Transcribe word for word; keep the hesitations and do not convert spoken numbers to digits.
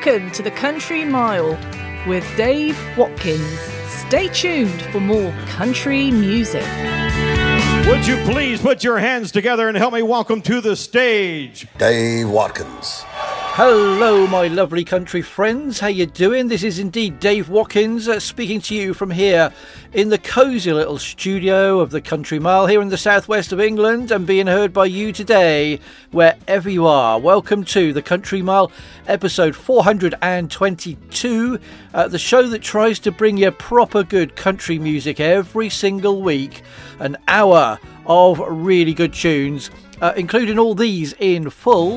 Welcome to the Country Mile with Dave Watkins. Stay tuned for more country music. Would you please put your hands together and help me welcome to the stage Dave Watkins. Hello, my lovely country friends. How you doing? This is indeed Dave Watkins uh, speaking to you from here in the cosy little studio of the Country Mile here in the southwest of England, and being heard by you today wherever you are. Welcome to the Country Mile, episode four hundred twenty-two, uh, the show that tries to bring you proper good country music every single week. An hour of really good tunes, uh, including all these in full.